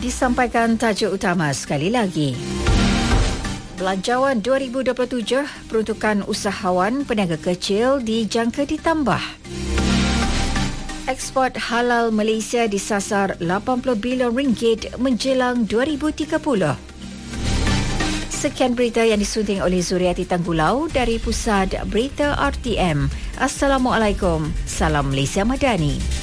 Disampaikan tajuk utama sekali lagi. Belanjawan 2027, peruntukan usahawan peniaga kecil dijangka ditambah. Ekspor halal Malaysia disasar 80 bilion ringgit menjelang 2030. Sekian berita yang disunting oleh Zuriati Tanggulau dari Pusat Berita RTM. Assalamualaikum. Salam Malaysia Madani.